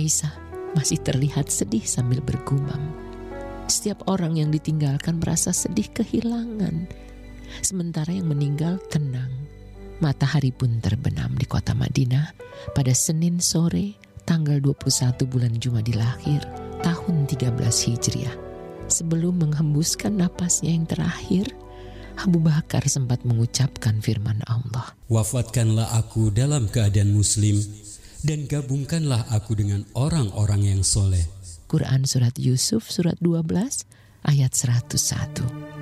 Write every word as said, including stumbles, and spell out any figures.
Aisyah masih terlihat sedih sambil bergumam. Setiap orang yang ditinggalkan merasa sedih kehilangan, sementara yang meninggal tenang. Matahari pun terbenam di kota Madinah pada Senin sore tanggal dua puluh satu bulan Jumadil Akhir tahun tiga belas Hijriah. Sebelum menghembuskan napasnya yang terakhir, Abu Bakar sempat mengucapkan firman Allah, "Wafatkanlah aku dalam keadaan muslim dan gabungkanlah aku dengan orang-orang yang soleh." Quran Surat Yusuf Surat dua belas ayat seratus satu.